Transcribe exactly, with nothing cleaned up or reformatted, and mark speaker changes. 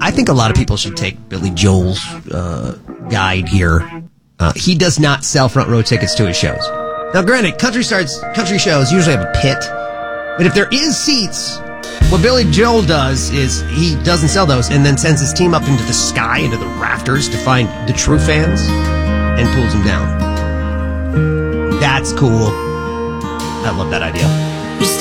Speaker 1: I think a lot of people should take Billy Joel's uh, guide here. Uh, he does not sell front row tickets to his shows. Now, granted, country stars, country shows usually have a pit, but if there is seats, what Billy Joel does is he doesn't sell those and then sends his team up into the sky, into the rafters to find the true fans and pulls them down. That's cool. I love that idea.